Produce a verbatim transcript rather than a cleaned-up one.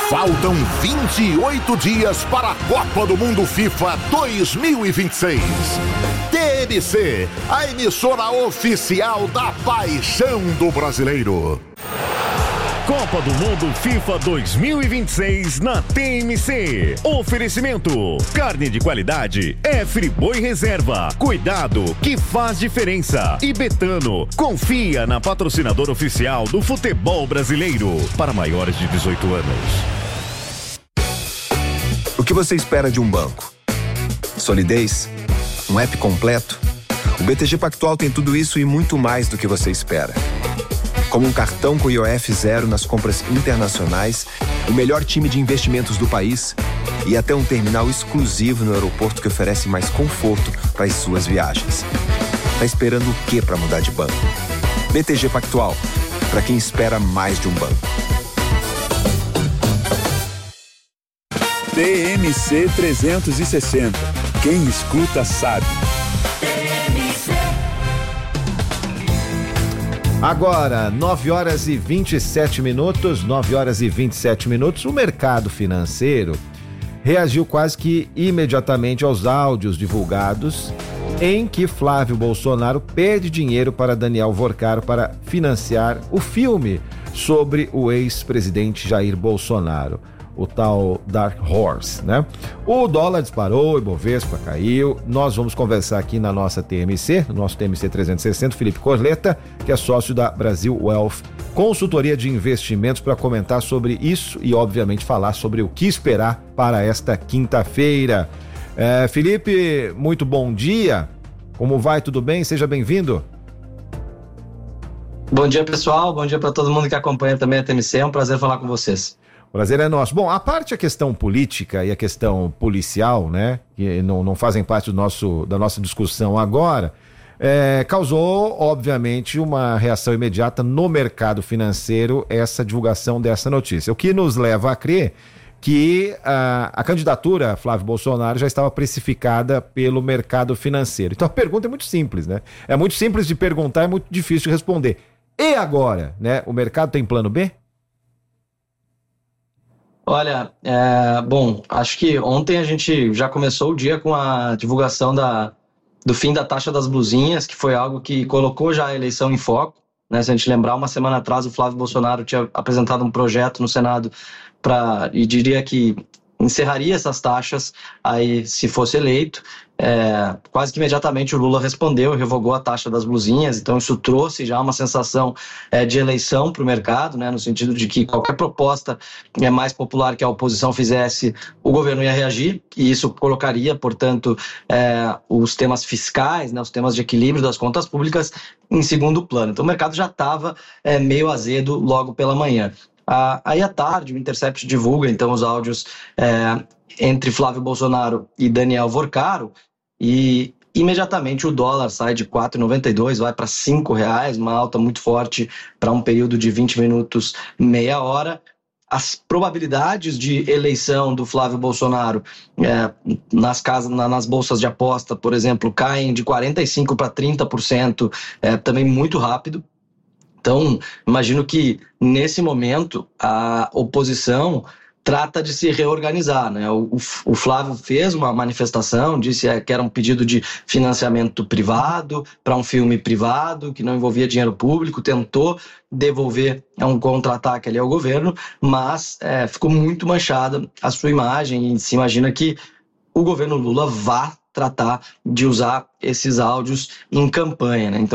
Faltam vinte e oito dias para a Copa do Mundo FIFA dois mil e vinte e seis. T M C, a emissora oficial da paixão do brasileiro. Copa do Mundo FIFA dois mil e vinte e seis na T M C. Oferecimento: carne de qualidade é Friboi Reserva. Cuidado que faz diferença. E Betano, confia na patrocinadora oficial do futebol brasileiro para maiores de dezoito anos. O que você espera de um banco? Solidez? Um app completo? O B T G Pactual tem tudo isso e muito mais do que você espera. Como um cartão com I O F zero nas compras internacionais, o melhor time de investimentos do país e até um terminal exclusivo no aeroporto que oferece mais conforto para as suas viagens. Tá esperando o quê para mudar de banco? B T G Pactual, para quem espera mais de um banco. T M C trezentos e sessenta. Quem escuta sabe. Agora, nove horas e vinte e sete minutos, nove horas e vinte e sete minutos, o mercado financeiro reagiu quase que imediatamente aos áudios divulgados em que Flávio Bolsonaro pede dinheiro para Daniel Vorcaro para financiar o filme sobre o ex-presidente Jair Bolsonaro, o tal Dark Horse, né? O dólar disparou, o Ibovespa caiu. Nós vamos conversar aqui na nossa T M C, no nosso T M C trezentos e sessenta, Felipe Corleta, que é sócio da Brasil Wealth, consultoria de investimentos, para comentar sobre isso e, obviamente, falar sobre o que esperar para esta quinta-feira. É, Felipe, muito bom dia. Como vai? Tudo bem? Seja bem-vindo. Bom dia, pessoal. Bom dia para todo mundo que acompanha também a T M C. É um prazer falar com vocês. Prazer é nosso. Bom, a parte a questão política e a questão policial, né, que não, não fazem parte do nosso, da nossa discussão agora, é, causou, obviamente, uma reação imediata no mercado financeiro essa divulgação dessa notícia. O que nos leva a crer que a, a candidatura a Flávio Bolsonaro já estava precificada pelo mercado financeiro. Então a pergunta é muito simples, né? É muito simples de perguntar, é muito difícil de responder. E agora, né? O mercado tem plano B? Olha, é, bom, acho que ontem a gente já começou o dia com a divulgação da, do fim da taxa das blusinhas, que foi algo que colocou já a eleição em foco, né? Se a gente lembrar, uma semana atrás o Flávio Bolsonaro tinha apresentado um projeto no Senado para, e diria que encerraria essas taxas aí se fosse eleito. É, quase que imediatamente o Lula respondeu e revogou a taxa das blusinhas, então isso trouxe já uma sensação é, de eleição para o mercado, né, no sentido de que qualquer proposta é, mais popular que a oposição fizesse, o governo ia reagir, e isso colocaria, portanto, é, os temas fiscais, né, os temas de equilíbrio das contas públicas em segundo plano. Então o mercado já estava é, meio azedo logo pela manhã. Ah, aí à tarde o Intercept divulga então os áudios é, entre Flávio Bolsonaro e Daniel Vorcaro, e imediatamente o dólar sai de quatro reais e noventa e dois centavos, vai para cinco reais, uma alta muito forte para um período de vinte minutos, meia hora. As probabilidades de eleição do Flávio Bolsonaro é, nas, casas, na, nas bolsas de aposta, por exemplo, caem de quarenta e cinco por cento para trinta por cento, é, também muito rápido. Então, imagino que, nesse momento, a oposição trata de se reorganizar, né? O, o Flávio fez uma manifestação, disse que era um pedido de financiamento privado para um filme privado, que não envolvia dinheiro público, tentou devolver um contra-ataque ali ao governo, mas é, ficou muito manchada a sua imagem, e se imagina que o governo Lula vá tratar de usar esses áudios em campanha, né? Então,